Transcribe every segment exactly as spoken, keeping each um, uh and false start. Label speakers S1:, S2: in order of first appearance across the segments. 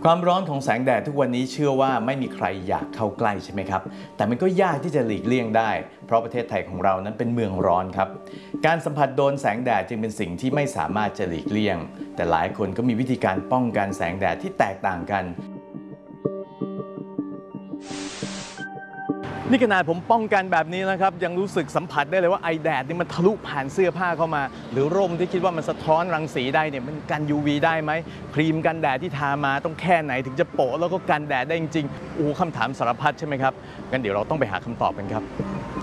S1: ความร้อนของแสงแดดทุกวันนี้เชื่อว่าไม่มีใครอยากเข้าใกล้ใช่ไหมครับแต่มันก็ยากที่จะหลีกเลี่ยงได้เพราะประเทศไทยของเรานั้นเป็นเมืองร้อนครับการสัมผัสโดนแสงแดดจึงเป็นสิ่งที่ไม่สามารถจะหลีกเลี่ยงแต่หลายคนก็มีวิธีการป้องกันแสงแดดที่แตกต่างกันนี่ขนาดผมป้องกันแบบนี้นะครับยังรู้สึกสัมผัสได้เลยว่าไอแดดนี่มันทะลุผ่านเสื้อผ้าเข้ามาหรือร่มที่คิดว่ามันสะท้อนรังสีได้เนี่ยมันกัน ยู วี ได้ไหมครีมกันแดดที่ทามาต้องแค่ไหนถึงจะโปะแล้วก็กันแดดได้จริงๆโอ้คำถามสารพัดใช่ไหมครับงั้นเดี๋ยวเราต้องไปหาคำตอบกันครับ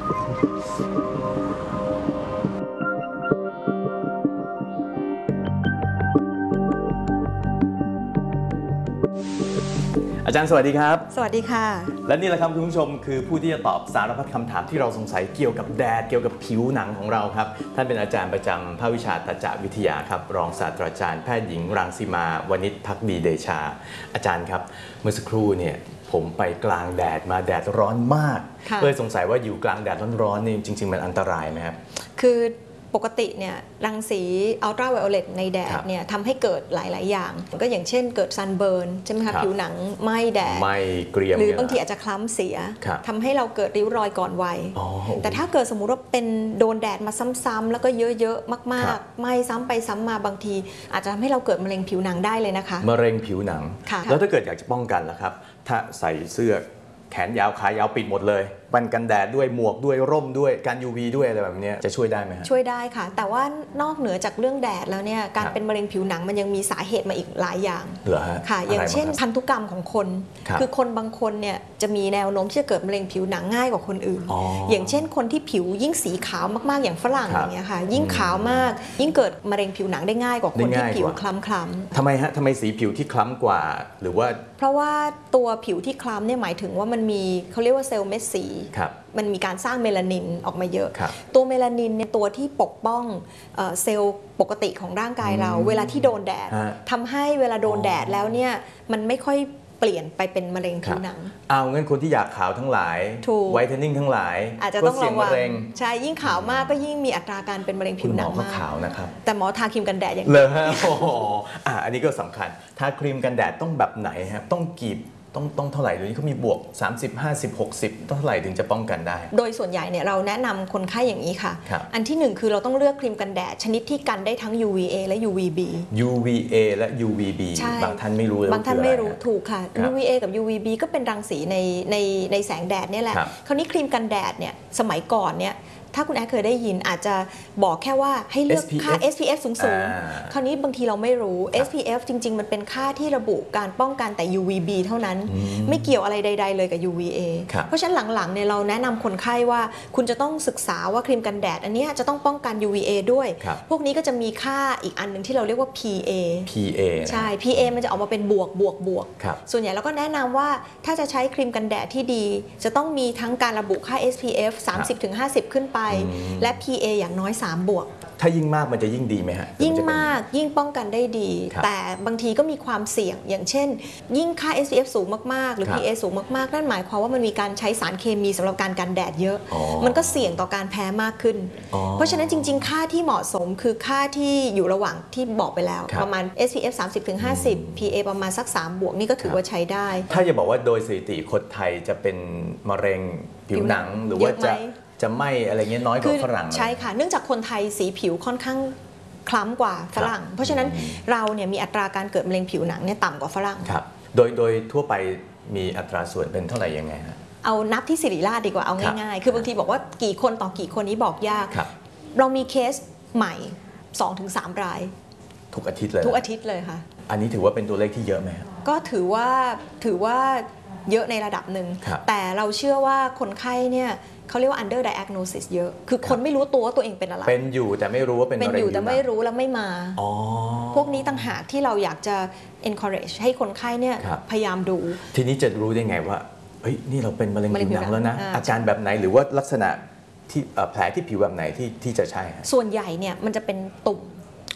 S1: อาจารย์สวัสดีครับ
S2: สวัสดีค่ะ
S1: และนี่แหละครับคุณผู้ชมคือผู้ที่จะตอบสารพัดคำถามที่เราสงสัยเกี่ยวกับแดดเกี่ยวกับผิวหนังของเราครับท่านเป็นอาจารย์ประจำภาควิชาตัจจวิทยาครับรองศาสตราจารย์แพทย์หญิงรังสีมาวณิชภักดีเดชาอาจารย์ครับเมื่อสักครู่เนี่ยผมไปกลางแดดมาแดดร้อนมากเลยสงสัยว่าอยู่กลางแดดร้อนๆนี่จริงๆมันอันตรายไหมครับ
S2: คือปกติเนี่ยรังสีอัลตราไวโอเลตในแดดเนี่ยทำให้เกิดหลายๆอย่างก็อย่างเช่นเกิดซันเบิร์นใช่ไหมคะผิวหนังไหม้แดด
S1: ไหม้เกรียม
S2: หรือบางทีอาจจะคล้ำเสียทำให้เราเกิดริ้วรอยก่อนวัยแต่ถ้าเกิดสมมุติว่าเป็นโดนแดดมาซ้ำๆแล้วก็เยอะๆมากๆไหม้ซ้ำไปซ้ำมาบางทีอาจจะทำให้เราเกิดมะเร็งผิวหนังได้เลยนะคะ
S1: มะเร็งผิวหนังแล้วถ้าเกิดอยากจะป้องกันล่ะครับถ้าใส่เสื้อแขนยาวขายาวปิดหมดเลยบันกันแดดด้วยหมวกด้วยร่มด้วยกัน ยู วี ด้วยอะไรแบบนี้จะช่วยได้ไหมครับ
S2: ช่วยได้ค่ะแต่ว่านอกเหนือจากเรื่องแดดแล้วเนี่ยการเป็นมะเร็งผิวหนังมันยังมีสาเหตุมาอีกหลายอย่าง
S1: เหรอฮะ
S2: ค่ะอย่างเช่นพันธุกรรมของคนคือคนบางคนเนี่ยจะมีแนวโน้มที่จะเกิดมะเร็งผิวหนังง่ายกว่าคนอื่น อ, อย่างเช่นคนที่ผิวยิ่งสีขาวมากๆอย่างฝรั่งอย่างเงี้ยค่ะยิ่งขาวมากยิ่งเกิดมะเร็งผิวหนังได้ง่ายกว่าคนที่ผิวคล้ำๆ
S1: ทำไมฮะทำไมสีผิวที่คล้ำกว่าหรือว่า
S2: เพราะว่าตัวผิวที่คล้ำเนี่ยหมายถึงว่ามันมีเขาเรียกว่าเซลล์เม็ดสีมันมีการสร้างเมลานินออกมาเยอะตัวเมลานินเนี่ยตัวที่ปกป้องเซลล์ปกติของร่างกายเราเวลาที่โดนแดดทำให้เวลาโดนแดดแล้วเนี่ยมันไม่ค่อยเปลี่ยนไปเป็นมะเร็งผิวหนัง
S1: เอางั้นคนที่อยากขาวทั้งหลายไวท์เทนนิ่งทั้งหลาย
S2: อาจจะต้องระวังใช่ยิ่งขาวมากก็ยิ่งมีอัตราการเป็นมะเร็งผิวหนังมาก
S1: ขาวนะครับ
S2: แต่หมอทาครีมกันแดดอย่าง
S1: เดียวเลยฮะโอ้โหอ่ะอันนี้ก็สำคัญทาครีมกันแดดต้องแบบไหนฮะต้องกี่ต้องต้องเท่าไหร่เดี๋ยวนี้เขามีบวกสามสิบ ห้าสิบ หกสิบต้องเท่าไหร่ถึงจะป้องกันได้
S2: โดยส่วนใหญ่เนี่ยเราแนะนำคนไข้อย่างนี้ค่ะอันที่หนึ่งคือเราต้องเลือกครีมกันแดดชนิดที่กันได้ทั้ง ยู วี เอ และ ยู วี บี
S1: ยู วี เอ และ ยู วี บี บางท่านไม่รู้
S2: บางท่านไม่รู้ถูกค่ะ ยู วี เอ กับ ยู วี บี ก็เป็นรังสีในในในแสงแดดนี่แหละคราวนี้ครีมกันแดดเนี่ยสมัยก่อนเนี่ยถ้าคุณแอดเคยได้ยินอาจจะบอกแค่ว่าให้เลือกค่า เอส พี เอฟ สูงสูงคราวนี้บางทีเราไม่รู้ เอส พี เอฟ จริงๆมันเป็นค่าที่ระบุการป้องกันแต่ ยู วี บี เท่านั้นไม่เกี่ยวอะไรใดๆเลยกับ ยู วี เอ เพราะฉะนั้นหลังๆเนี่ยเราแนะนำคนไข้ว่าคุณจะต้องศึกษาว่าครีมกันแดดอันนี้จะต้องป้องกัน ยู วี เอ ด้วยพวกนี้ก็จะมีค่าอีกอันนึงที่เราเรียกว่า พี เอ
S1: พี เอ
S2: ใช่ พี เอ มันจะออกมาเป็นบวกบวกบวกส่วนใหญ่เราก็แนะนำว่าถ้าจะใช้ครีมกันแดดที่ดีจะต้องมีทั้งการระบุค่า เอส พี เอฟ สามสิบถึงห้าสิบ ขึ้นไปและ พี เอ อย่างน้อยสามบวก
S1: ถ้ายิ่งมากมันจะยิ่งดีไหมฮะ
S2: ยิ่งมากยิ่งป้องกันได้ดีแต่บางทีก็มีความเสี่ยงอย่างเช่นยิ่งค่า เอส พี เอฟ สูงมากๆหรือ พี เอ สูงมากๆนั่นหมายความว่ามันมีการใช้สารเคมีสำหรับการกันแดดเยอะมันก็เสี่ยงต่อการแพ้มากขึ้นเพราะฉะนั้นจริงๆค่าที่เหมาะสมคือค่าที่อยู่ระหว่างที่บอกไปแล้วประมาณ เอส พี เอฟ สามสิบถึงห้าสิบ พี เอ ประมาณสักสามบวกนี่ก็ถือว่าใช้ได้
S1: ถ้าจะบอกว่าโดยสถิติคนไทยจะเป็นมะเร็งผิวหนังหรือว่าจะจะไม่อะไรเงี้ยน้อยกว่าฝรั่ง
S2: ใช่ค่ะเนื่องจากคนไทยสีผิวค่อนข้างคล้ำกว่าฝรั่งเพราะฉะนั้นเราเนี่ยมีอัตราการเกิดมะเร็งผิวหนังเนี่ยต่ำกว่าฝรั่ง
S1: ครับโดยโดยทั่วไปมีอัตราส่วนเป็นเท่าไหร่ยังไงฮะ
S2: เอานับที่ศิริราชดีกว่าเอาง่ายๆคือบางทีบอกว่ากี่คนต่อกี่คนนี้บอกยากเรามีเคสใหม่ สองถึงสาม ราย
S1: ทุกอาทิตย์เลย
S2: ทุกอาทิตย์เลยค่ะ
S1: อันนี้ถือว่าเป็นตัวเลขที่เยอะไหม
S2: ก็ถือว่าถือว่าเยอะในระดับหนึ่งแต่เราเชื่อว่าคนไข้เนี่ยเขาเรียกว่า under diagnosis เยอะคือคนไม่รู้ตัวว่าตัวเองเป็นอะไร
S1: เป็นอยู่แต่ไม่รู้ว่าเป็นมะเร็ง
S2: เป็นอยู่แต่ไม่รู้แล้วไม่มาพวกนี้ต่างหากที่เราอยากจะ encourage ให้คนไข้เนี่ยพยายามดู
S1: ทีนี้จะรู้ได้ไงว่าเฮ้ยนี่เราเป็นมะเร็งผิวหนังแล้วนะอาการแบบไหนหรือว่าลักษณะที่แผลที่ผิวแบบไหนที่ที่จะใช่
S2: ส่วนใหญ่เนี่ยมันจะเป็นตุ่ม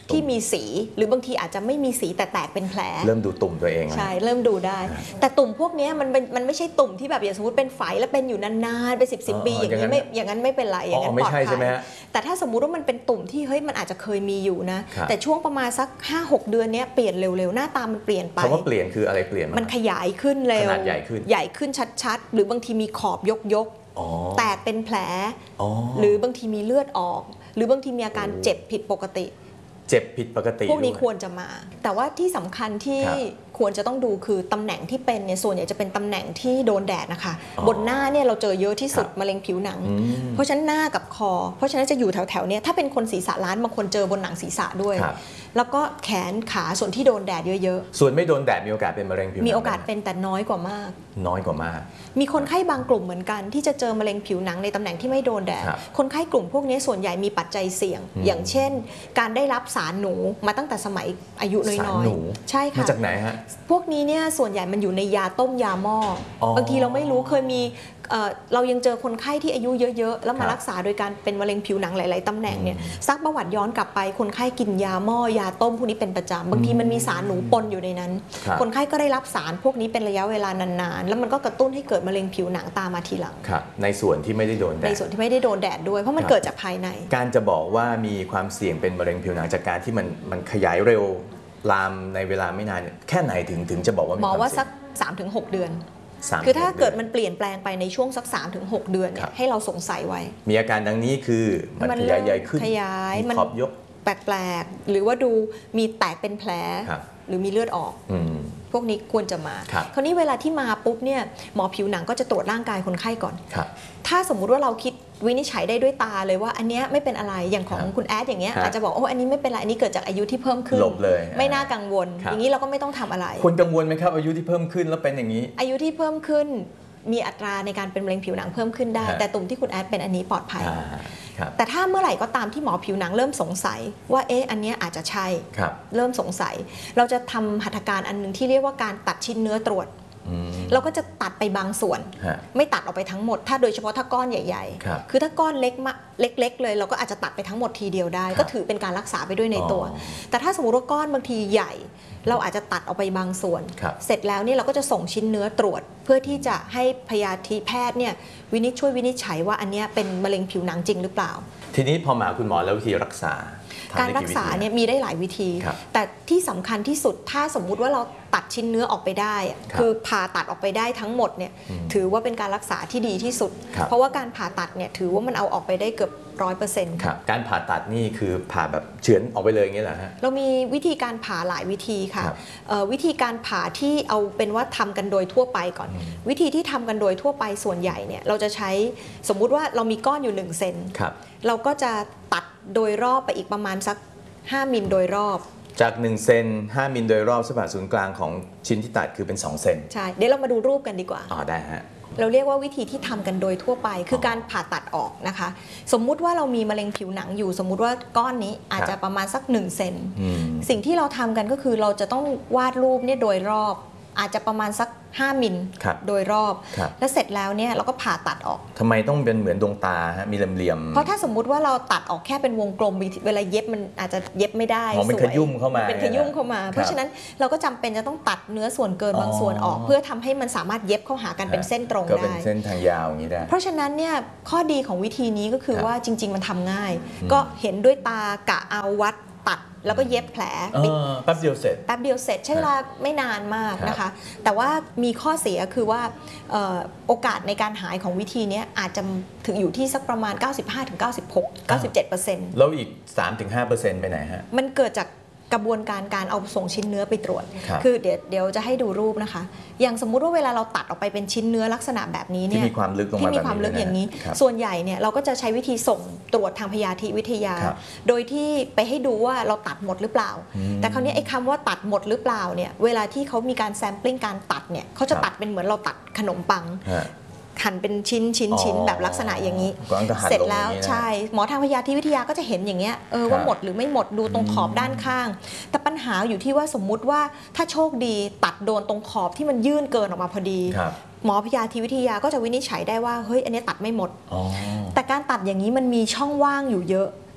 S2: ที่มีสีหรือบางทีอาจจะไม่มีสีแต่แตกเป็นแผล
S1: เริ่มดูตุ่มตัวเอง
S2: ใช่เริ่มดูได้แต่ตุ่มพวกนี้มันเป็นมันไม่ใช่ตุ่มที่แบบอย่างสมมติเป็นไฝแล้วเป็นอยู่นานๆเป็นสิบสิบปีอย่างนี้ไม่อย่างนั้นไม่เป็นไรอย่างนั้นปลอดภัยแต่ถ้าสมมุติว่ามันเป็นตุ่มที่เฮ้ยมันอาจจะเคยมีอยู่นะแต่ช่วงประมาณสัก ห้าหก เดือนนี้เปลี่ยนเร็วๆหน้าตามันเปลี่ยนไป
S1: คำว่าเปลี่ยนคืออะไรเปลี่ยน
S2: มันขยายขึ้นเร็ว
S1: ขนาดใหญ่ขึ้น
S2: ใหญ่ขึ้นชัดๆหรือบางทีมีขอบยกๆแตกเป็นแผลหรือบางทีมีเลือดออกหรือบางทีมีอาการเจ็บผิดปกติ
S1: เจ็บผิดปกติ
S2: พวกนี้ควรจะมาแต่ว่าที่สำคัญที่ควรจะต้องดูคือตำแหน่งที่เป็นเนี่ยส่วนใหญ่จะเป็นตำแหน่งที่โดนแดดนะคะบนหน้าเนี่ยเราเจอเยอะที่สุดมะเร็งผิวหนังเพราะฉะนั้นหน้ากับคอเพราะฉะนั้นจะอยู่แถวๆเนี่ยถ้าเป็นคนศีรษะล้านบางคนเจอบนหนังศีรษะด้วยแล้วก็แขนขาส่วนที่โดนแดดเยอะ
S1: ๆส่วนไม่โดนแดดมีโอกาสเป็นมะเร็งผิวหนัง
S2: มีโอกาสเป็นแต่น้อยกว่ามาก
S1: น้อยกว่ามาก
S2: มีคนไข้บางกลุ่มเหมือนกันที่จะเจอมะเร็งผิวหนังในตำแหน่งที่ไม่โดนแดดคนไข้กลุ่มพวกนี้ส่วนใหญ่มีปัจจัยเสี่ยงอย่างเช่นการได้รับสารหนูมาตั้งแต่สมัยอายุน้อยๆใช่ค่ะ
S1: มาจากไหนฮะ
S2: พวกนี้เนี่ยส่วนใหญ่มันอยู่ในยาต้มยาหม้อบางทีเราไม่รู้เคยมีเรายังเจอคนไข้ที่อายุเยอะๆแล้วมารักษาโดยการเป็นมะเร็งผิวหนังหลายๆตำแหน่งเนี่ยซักประวัติย้อนกลับไปคนไข้กินยาหม้อยาต้มพวกนี้เป็นประจำบางทีมันมีสารหนูปนอยู่ในนั้นคนไข้ก็ได้รับสารพวกนี้เป็นระยะเวลานานๆแล้วมันก็กระตุ้นให้เกิดมะเร็งผิวหนังตามมาทีหลัง
S1: ในส่วนที่ไม่ได้โดนแดด
S2: ในส่วนที่ไม่ได้โดนแดดด้วยเพราะมันเกิดจากภายใน
S1: การจะบอกว่ามีความเสี่ยงเป็นมะเร็งผิวหนังจากการที่มันมันขยายเร็วลามในเวลาไม่นานแค่ไหนถึงถึงจะบอกว่า
S2: หมอว่าสัก สามถึงหก เดือนคือถ้าเกิดมันเปลี่ยนแปลงไปในช่วงสัก สามถึงหก เดือนเนี่ยให้เราสงสัยไว้
S1: มีอาการดังนี้คือมันขยายใหญ่ขึ้น
S2: ขยาย
S1: มันขอบยก
S2: แปลกๆหรือว่าดูมีแตกเป็นแผลหรือมีเลือดออกพวกนี้ควรจะมาคราวนี้เวลาที่มาปุ๊บเนี่ยหมอผิวหนังก็จะตรวจร่างกายคนไข้ก่อนถ้าสมมุติว่าเราคิดวินิจฉัยได้ด้วยตาเลยว่าอันนี้ไม่เป็นอะไรอย่างของคุณแอดอย่างเงี้ยอาจจะบอกโอ้อันนี้ไม่เป็นไรอันนี้เกิดจากอายุที่เพิ่มขึ้น
S1: หลบเลย
S2: ไม่น่ากังวลอย่างนี้เราก็ไม่ต้องทำอะไร
S1: คนกังวลไหมครับอายุที่เพิ่มขึ้นแล้วเป็นอย่างนี้
S2: อายุที่เพิ่มขึ้นมีอัตราในการเป็นมะเร็งผิวหนังเพิ่มขึ้นได้แต่ตุ่มที่คุณแอดเป็นอันนี้ปลอดภัยแต่ถ้าเมื่อไหร่ก็ตามที่หมอผิวหนังเริ่มสงสัยว่าเอ๊ะอันนี้อาจจะใช่เริ่มสงสัยเราจะทำหัตถการอันนึงที่เรียกว่าการตัดชิ้นเนื้อตรวจเราก็จะตัดไปบางส่วนไม่ตัดออกไปทั้งหมดถ้าโดยเฉพาะถ้าก้อนใหญ่ๆคือถ้าก้อนเล็กมากเล็กๆเลยเราก็อาจจะตัดไปทั้งหมดทีเดียวได้ก็ถือเป็นการรักษาไปด้วยในตัวแต่ถ้าสมมติว่าก้อนบางทีใหญ่เราอาจจะตัดออกไปบางส่วนเสร็จแล้วนี่เราก็จะส่งชิ้นเนื้อตรวจเพื่อที่จะให้พยาธิแพทย์เนี่ยวินิจช่วยวินิจฉัยว่าอันนี้เป็นมะเร็งผิวหนังจริงหรือเปล่า
S1: ทีนี้พอมาคุณหมอแล้ววิธีรักษา
S2: การรักษาเนี่ยมีได้หลายวิธีแต่ที่สำคัญที่สุดถ้าสมมุติว่าเราตัดชิ้นเนื้อออกไปได้คือผ่าตัดออกไปได้ทั้งหมดเนี่ยถือว่าเป็นการรักษาที่ดีที่สุดเพราะว่าการผ่าตัดเนี่ยถือว่ามันเอาออกไปได้เกือบร้อยเปอร์เซ็นต์
S1: การผ่าตัดนี่คือผ่าแบบเฉือนออกไปเลยอย่างนี้เหรอฮะ
S2: เรามีวิธีการผ่าหลายวิธีค่ะวิธีการผ่าที่เอาเป็นว่าทำกันโดยทั่วไปก่อนวิธีที่ทำกันโดยทั่วไปส่วนใหญ่เนี่ยเราจะใช้สมมุติว่าเรามีก้อนอยู่หนึ่งเซนเราก็จะตัดโดยรอบไปอีกประมาณสักห้ามิลโดยรอบ
S1: จากหนึ่งเซนห้ามิลโดยรอบเส้นผ่าศูนย์กลางของชิ้นที่ตัดคือเป็นสองเซน
S2: ใช่เดี๋ยวเรามาดูรูปกันดีกว่า
S1: อ๋อได้ฮะ
S2: เราเรียกว่าวิธีที่ทำกันโดยทั่วไปคือการผ่าตัดออกนะคะสมมุติว่าเรามีมะเร็งผิวหนังอยู่สมมุติว่าก้อนนี้อาจจะประมาณสักหนึ่งเซนสิ่งที่เราทำกันก็คือเราจะต้องวาดรูปเนี่ยโดยรอบอาจจะประมาณสักห้ามิลโดยรอบแล้วเสร็จแล้วเนี่ยเราก็ผ่าตัดออก
S1: ทำไมต้องเป็นเหมือนดวงตาฮะมีเหลี่ยม
S2: ๆเพราะถ้าสมมุติว่าเราตัดออกแค่เป็นวงกลมเวลาเย็บมันอาจจะเย็บไม่ได้
S1: สวยเป็นขยุ่มเข้ามา
S2: เป็นขยุ่มเข้ามาเพราะฉะนั้นเราก็จำเป็นจะต้องตัดเนื้อส่วนเกินบางส่วนออกเพื่อทำให้มันสามารถเย็บเข้าหากันเป็นเส้นตรงได้
S1: ก็เป็นเส้นทางยาวอย่างนี้ได้
S2: เพราะฉะนั้นเนี่ยข้อดีของวิธีนี้ก็คือว่าจริงๆมันทำง่ายก็เห็นด้วยตากะเอาวัดตัดแล้วก็เย็บแผล
S1: แป๊บเดียวเสร็จ
S2: แป๊บเดียวเสร็จใช้เวลาไม่นานมากนะคะแต่ว่ามีข้อเสียคือว่าโอกาสในการหายของวิธีนี้อาจจะถึงอยู่ที่สักประมาณ เก้าสิบห้าถึงเก้าสิบหก เก้าสิบเจ็ดเปอร์เซ็นต์
S1: แล้วอีก สามถึงห้าเปอร์เซ็นต์ ไปไหนฮะ
S2: มันเกิดจากกระบวนการการเอาส่งชิ้นเนื้อไปตรวจคือเดี๋ยวเดี๋ยวจะให้ดูรูปนะคะอย่างสมมุติว่าเวลาเราตัดออกไปเป็นชิ้นเนื้อลักษณะแบบนี้เนี่ย
S1: ที่มีความลึกลงมา
S2: ที่มีความลึกอย่างนี้ส่วนใหญ่เนี่ยเราก็จะใช้วิธีส่งตรวจทางพยาธิวิทยาโดยที่ไปให้ดูว่าเราตัดหมดหรือเปล่าแต่คราวนี้ไอ้คำว่าตัดหมดหรือเปล่าเนี่ยเวลาที่เขามีการแซมปลิ้งการตัดเนี่ยเขาจะตัดเป็นเหมือนเราตัดขนมปังหั่นเป็นชิ้นชิ้นชิ้นแบบลักษณะอย่างนี้เสร็จแล้วใช่หมอทางพยาธิวิทยาก็จะเห็นอย่างเงี้ยเออว่าหมดหรือไม่หมดดูตรงขอบด้านข้างแต่ปัญหาอยู่ที่ว่าสมมุติว่าถ้าโชคดีตัดโดนตรงขอบที่มันยื่นเกินออกมาพอดีหมอพยาธิวิทยาก็จะวินิจฉัยได้ว่าเฮ้ยอันนี้ตัดไม่หมดแต่การตัดอย่างนี้มันมีช่องว่างอยู่เยอะ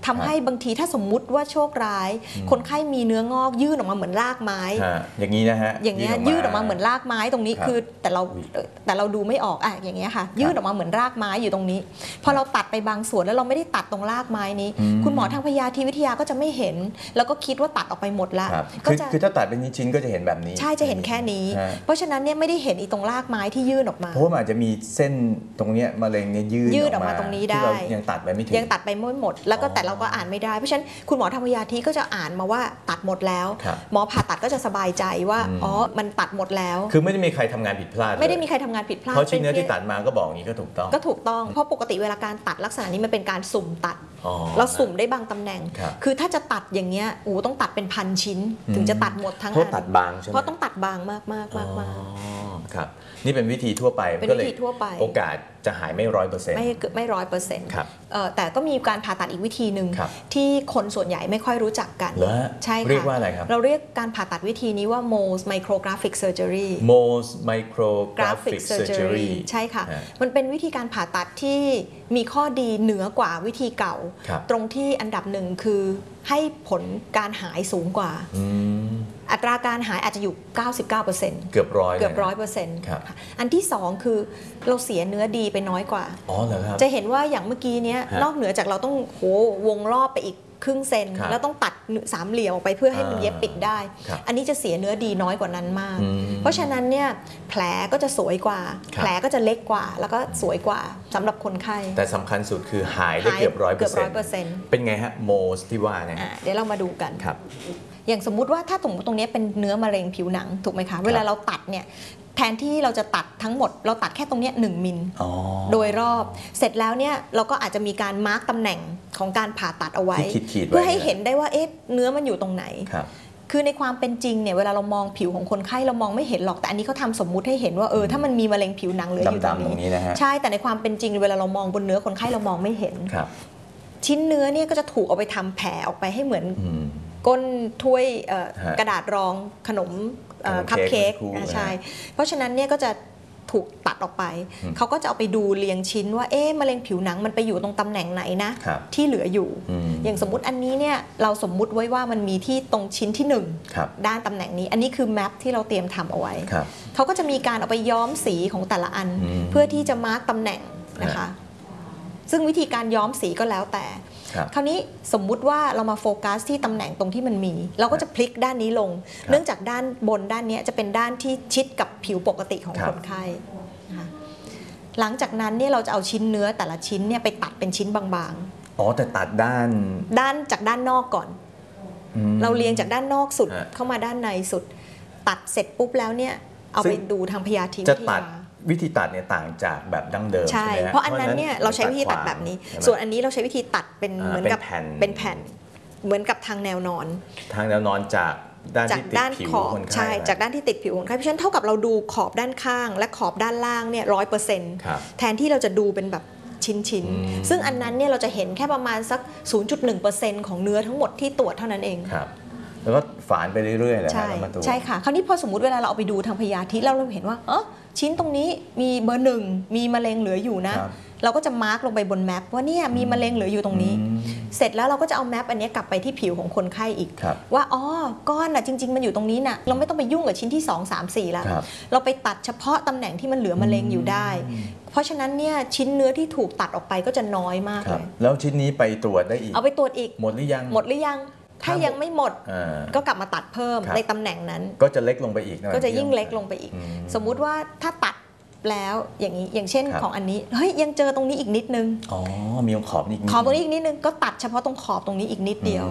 S2: ทำให้บางทีถ้าสมมุติว่าโชคร้ายคนไข้มีเนื้องอกยื่นออกมาเหมือนรากไม้
S1: อย่างนี้นะฮะ
S2: อย่างเงี้ยยื่นออกมาเหมือนรากไม้ตรงนี้คือแต่เราแต่เราดูไม่ออกอ่ะอย่างเงี้ยค่ะยื่นออกมาเหมือนรากไม้อยู่ตรงนี้พอเราตัดไปบางส่วนแล้วเราไม่ได้ตัดตรงรากไม้นี้คุณหมอทางพยาธิวิทยาก็จะไม่เห็นแล้วก็คิดว่าตัดออกไปหมดละ
S1: ก็จะคือถ้าตัดเป็นชิ้นก็จะเห็นแบบนี้
S2: ใช่จะเห็นแค่นี้เพราะฉะนั้นเนี่ยไม่ได้เห็นอีตรงรากไม้ที่ยื่นออกมา
S1: เพราะว่าอาจจะมีเส้นตรงเนี้ยมะเร็งเนี่ยยื่น
S2: ยืดออกมาตรงนี้ได้
S1: ยังตัดไปไม่ถึง
S2: ยังตัดไปไม่หมดแล้วก็แต่เราก็อ่านไม่ได้เพราะฉะนั้นคุณหมอทางพยาธิก็จะอ่านมาว่าตัดหมดแล้วหมอผ่าตัดก็จะสบายใจว่าอ๋อมันตัดหมดแล้ว
S1: คือไม่ได้มีใครทำงานผิดพลาด
S2: ไม่ได้มีใครทำงานผิดพลาด
S1: เพราะชิ้นเนื้อที่ตัดมาก็บอกอย่างนี้ก็ถูกต้อง
S2: ก็ถูกต้องเพราะปกติเวลาการตัดลักษณะนี้มันเป็นการสุ่มตัดเราสุ่มได้บางตำแหน่งคือถ้าจะตัดอย่างเงี้ยโอ้ต้องตัดเป็นพันชิ้นถึงจะตัดหมดทั้งอัน
S1: เพราะตัดบางใช่ไหม
S2: เพราะต้องตัดบางมากมากมากมาก
S1: ครับนี่เป็นวิธีทั่วไป
S2: เป็นวิธีทั่วไป
S1: โอกาสจะหายไม่ร้อยเปอร์เซ็นต์
S2: ไม่ไม่ร้อยเปอร์เซ็นต์แต่ก็มีการผ่าตัดอีกวิธีหนึ่งที่คนส่วนใหญ่ไม่ค่อยรู้จักกัน
S1: ใช่ค่ะเรียกว่าอะไรครับ
S2: เราเรียกการผ่าตัดวิธีนี้ว่า Mohs micrographic surgery
S1: Mohs micrographic surgery
S2: ใช่ค่ะมันเป็นวิธีการผ่าตัดที่มีข้อดีเหนือกว่าวิธีเก่าตรงที่อันดับหนึ่งคือให้ผลการหายสูงกว่าอัตราการหายอาจจะอยู่ เก้าสิบเก้าเปอร์เซ็นต์
S1: เกือบร้อย
S2: เกือบร้อยเปอร์เซ็นต์อันที่สองคือเราเสียเนื้อดีไปน้อยกว่า
S1: อ๋อเหรอครับ
S2: จะเห็นว่าอย่างเมื่อกี้เนี้ยนอกเหนือจากเราต้องโหวงรอบไปอีกครึ่งเซนแล้วต้องตัดสามเหลี่ยมออกไปเพื่อให้มันเย็บปิดได้อันนี้จะเสียเนื้อดีน้อยกว่านั้นมากเพราะฉะนั้นเนี่ยแผลก็จะสวยกว่าแผลก็จะเล็กกว่าแล้วก็สวยกว่าสำหรับคนไข้
S1: แต่สำคัญสุดคือหายได้เกือบร้อยเปอร์เซ็นต์เป็นไงฮะโมสที่ว่าเนี่ย
S2: เดี๋ยวเรามาดูกันอย่างสมมุติว่าถ้าตรงตรงนี้เป็นเนื้อมะเร็งผิวหนังถูกไหมคะเวลาเราตัดเนี่ยแทนที่เราจะตัดทั้งหมดเราตัดแค่ตรงนี้หนึ่งมิลโดยรอบเสร็จแล้วเนี่ยเราก็อาจจะมีการมาร์กตำแหน่งของการผ่าตัดเอาไว้เพื่อให้เห็นได้ว่าเอ๊ะเนื้อมันอยู่ตรงไหนคือในความเป็นจริงเนี่ยเวลาเรามองผิวของคนไข้เรามองไม่เห็นหรอกแต่อันนี้เขาทำสมมุติให้เห็นว่าเออถ้ามันมีมะเร็งผิวหนังเหลืออยู่ตรงนี้ใช่แต่ในความเป็นจริงเวลาเรามองบนเนื้อคนไข้เรามองไม่เห็นชิ้นเนื้อเนี่ยก็จะถูกเอาไปทำแผลออกไปให้เหมือนก้นถ้วยกระดาษรองขนมคัพเค้กใช่เพราะฉะนั้นเนี่ยก็จะถูกตัดออกไปเขาก็จะเอาไปดูเรียงชิ้นว่าเอ๊ะมะเร็งผิวหนังมันไปอยู่ตรงตำแหน่งไหนนะที่เหลืออยู่อย่างสมมุติอันนี้เนี่ยเราสมมุติไว้ว่ามันมีที่ตรงชิ้นที่หนึ่งด้านตำแหน่งนี้อันนี้คือแมปที่เราเตรียมทำเอาไว้เขาก็จะมีการเอาไปย้อมสีของแต่ละอันเพื่อที่จะมาร์กตำแหน่งนะคะซึ่งวิธีการย้อมสีก็แล้วแต่คราวนี้สมมุติว่าเรามาโฟกัสที่ตำแหน่งตรงที่มันมีเราก็จะพลิกด้านนี้ลงเนื่องจากด้านบนด้านนี้จะเป็นด้านที่ชิดกับผิวปกติของคนไข้หลังจากนั้นเนี่ยเราจะเอาชิ้นเนื้อแต่ละชิ้นเนี่ยไปตัดเป็นชิ้นบาง
S1: ๆอ๋อแต่ตัดด้าน
S2: ด้านจากด้านนอกก่อนเราเรียงจากด้านนอกสุดเข้ามาด้านในสุดตัดเสร็จปุ๊บแล้วเนี่ยเอาไปดูทางพยาธิวิทยา
S1: วิธีตัดเนี่ยต่างจากแบบดั้งเดิม
S2: ใช่เพราะอันนั้นเนี่ยเราใช้วิธีตัดแบบนี้ส่วนอันนี้เราใช้วิธีตัดเป็นเหมือนกับเป็นแผ่นเหมือนกับทางแนวนอน
S1: ทางแนวนอนจากด้านที่ติดผิวคนไข้
S2: ใช่จากด้านที่ติดผิวคนไข้เพราะฉะนั้นเท่ากับเราดูขอบด้านข้างและขอบด้านล่างเนี่ยร้อยเปอร์เซ็นต์แทนที่เราจะดูเป็นแบบชิ้นๆซึ่งอันนั้นเนี่ยเราจะเห็นแค่ประมาณสัก ศูนย์จุดหนึ่งเปอร์เซ็นต์ ของเนื้อทั้งหมดที่ตรวจเท่านั้นเอง
S1: แล้วก็ฝานไปเรื่อยๆเลย
S2: ใช่ใช่ค่ะคราวนี้พอสมมุติเวลาเราเอาไปดูทางพยาธิเราเห็นว่าเออชิ้นตรงนี้มีเบอร์หนึ่งมีมะเร็งเหลืออยู่นะเราก็จะมาร์กลงไปบนแมปว่าเนี่ยมีมะเร็งเหลืออยู่ตรงนี้เสร็จแล้วเราก็จะเอาแมปอันนี้กลับไปที่ผิวของคนไข้อีกว่าอ๋อก้อนน่ะจริงๆมันอยู่ตรงนี้น่ะเราไม่ต้องไปยุ่งกับชิ้นที่สอง สาม สี่แล้วเราไปตัดเฉพาะตำแหน่งที่มันเหลือมะเร็งอยู่ได้เพราะฉะนั้นเนี่ยชิ้นเนื้อที่ถูกตัดออกไปก็จะน้อยมากเลย
S1: แล้วชิ้นนี้ไปตรวจได้อีก
S2: เอาไปตรวจอีก
S1: หมดหรือยัง
S2: หมดหรือยังถ้ายังไม่หมดก็กลับมาตัดเพิ่มในตำแหน่งนั้น
S1: ก็จะเล็กลงไปอีก
S2: ก็จะยิ่งเล็กลงไปอีกสมมุติว่าถ้าตัดแล้วอย่างนี้อย่างเช่นของอันนี้เฮ้ยยังเจอตรงนี้อีกนิดนึง
S1: อ๋อมีขอบอีก
S2: ขอบตรงนี้อีกนิดนึงก็ตัดเฉพาะตรงขอบตรงนี้อีกนิดเดียว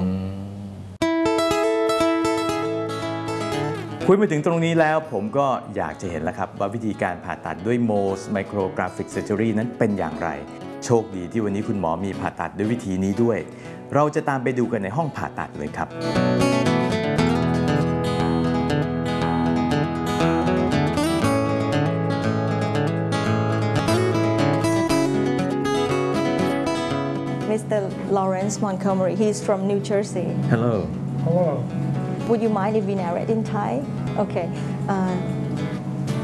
S1: คุยมาถึงตรงนี้แล้วผมก็อยากจะเห็นแล้วครับว่าวิธีการผ่าตัดด้วย Mohs micrographic surgery นั้นเป็นอย่างไรโชคดีที่วันนี้คุณหมอมีผ่าตัดด้วยวิธีนี้ด้วยเราจะตามไปดูกันในห้องผ่าตัดเลยครับ
S2: มิสเตอร์ Lawrence Montgomery he's from New Jersey
S1: Hello
S3: Hello
S2: Would you mind if we narrate in Thai Okay uh,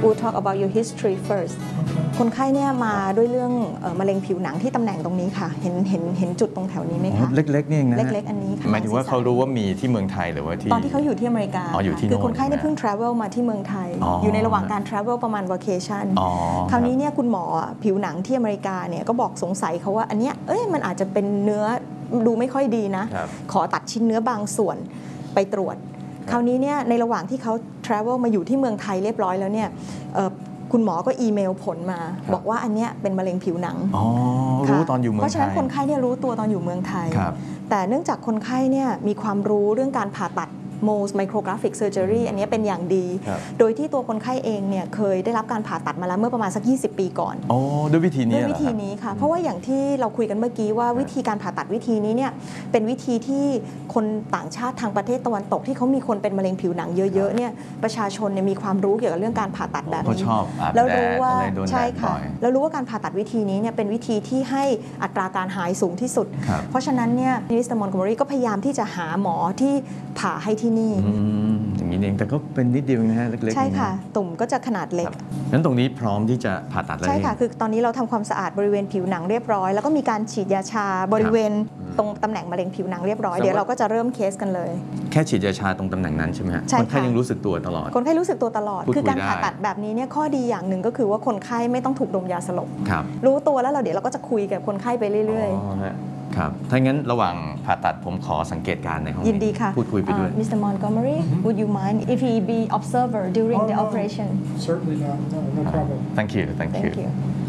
S2: we'll talk about your history first คนไข้เนี่ยมาด้วยเรื่องเอ่อมะเร็งผิวหนังที่ตำแหน่งตรงนี้ค่ะเห็นเห็นเห็นจุดตรงแถวนี้ไหมคะ
S1: เล็กๆนี่เองนะ
S2: เล็กๆอันนี้ค่ะ
S1: หมายถึงว่าเขารู้ว่ามีที่เมืองไทยหรือว่าที่
S2: ตอนที่เขาอยู่ที่อเมริกา
S1: อ๋ออยู่ที่
S2: คือคนไข้
S1: โน่น
S2: เนี่ยเพิ่ง travel มาที่เมืองไทย
S1: อ๋ออ
S2: อยู่ในระหว่างการ travel ประมาณ vacation
S1: อ๋อ
S2: คราวนี้เนี่ยคุณหมอผิวหนังที่อเมริกาเนี่ยก็บอกสงสัยเขาว่าอันเนี้ยเอ้ยมันอาจจะเป็นเนื้อดูไม่ค่อยดีนะ
S1: ครับ
S2: ขอตัดชิ้นเนื้อบางส่วนไปตรวจ คราวนี้เนี่ยในระหว่างที่เขา travel มาอยู่ที่เมืองไทยเรียบร้อยแล้วเนี่ยเอ่อคุณหมอก็อีเมลผลมา บอกว่าอันเนี้ยเป็นมะเร็งผิวหนัง
S1: อ๋อรู้ตอนอยู่เมืองไทย
S2: เพราะฉะนั้นคนไข้เนี่ยรู้ตัวตอนอยู่เมืองไทย
S1: ครับ
S2: แต่เนื่องจากคนไข้เนี่ยมีความรู้เรื่องการผ่าตัด Mohs micrographic surgery อันนี้เป็นอย่างดี
S1: ครับ
S2: โดยที่ตัวคนไข้เองเนี่ยเคยได้รับการผ่าตัดมาแล้วเมื่อประมาณสักยี่สิบปีก่อน
S1: โอ้ด้วยวิธีนี้
S2: ด้วย
S1: เหร
S2: วิ
S1: อ
S2: ธี
S1: ครับ
S2: นี้ค่ะ เพราะว่าอย่างที่เราคุยกันเมื่อกี้ว่าวิธีการผ่าตัดวิธีนี้เนี่ยเป็นวิธีที่คนต่างชาติทางประเทศตะวันตกที่เขามีคนเป็นมะเร็งผิวหนังเยอะๆเนี่ยประชาชนเนี่ยมีความรู้เกี่ยวกับเรื่องการผ่าตัดแบบ
S1: เขา
S2: นี้
S1: ชอบอาบ
S2: แล้ว
S1: แด
S2: รู้
S1: ด
S2: ว่า
S1: อะไรโดนแด
S2: ใช่
S1: ดบ่
S2: ค่ะ
S1: อย
S2: แล้วรู้ว่าการผ่าตัดวิธีนี้เนี่ยเป็นวิธีที่ให้อัตราการหายสูงที่สุด
S1: ครับ
S2: เพราะฉะนั้นเนี่ยมิสเตอร์มอนโกเมอรี่ก็พยายามที่จะหาหมอที่ผ่าให้ที่นี่
S1: อืมอย่างนี้เองแต่ก็เป็นนิดเดียวนะฮะเล็กๆ
S2: ใช่ค่ะ
S1: เองน
S2: ตุ่มก็จะขนาดเล็
S1: ค
S2: ก
S1: รับงั้นตรงนี้พร้อมที่จะผ่าตัดแล้ว
S2: ใช่ค่ะ
S1: นี่
S2: คือตอนนี้เราทำความสะอาดบริเวณผิวหนังเรียบร้อย แล้วก็มีการฉีดยาชาบริเวณตรงตำแหน่งมะเร็งผิวหนังเรียบร้อย
S1: แสดงว่า
S2: เดี๋ยวเราก็จะเริ่มเคสกันเลย
S1: แค่ฉีดยาชาตรงตำแหน่งนั้นใช่ไหมฮะ
S2: ใช่
S1: คนไข้
S2: ค่ะ
S1: ยังรู้สึกตัวตลอด
S2: คนไข้รู้สึกตัวตลอด
S1: พูดคุย
S2: คือการ
S1: ได้
S2: ผ่าตัดแบบนี้เนี่ยข้อดีอย่างหนึ่งก็คือว่าคนไข้ไม่ต้องถูกดมยาสลบ
S1: ครับ
S2: รู้ตัวแล้วเราเดี๋ยวเราก็จะคุยกับคนไข้ไปเรื่อย
S1: อ๋อฮะครับถ้างั้นระหว่างผ่าตัดผมขอสังเกตการณ์ในห้อง
S2: ๆ ยินดีค่ะ
S1: พูดคุยไปด้วย
S2: มิสเตอร์มอนโกเมอรี่ would you mind if he be observer during
S3: Oh,
S2: the
S3: no.
S2: operation
S3: Certainly not. No, no problem.
S1: thank you thank you
S2: thank you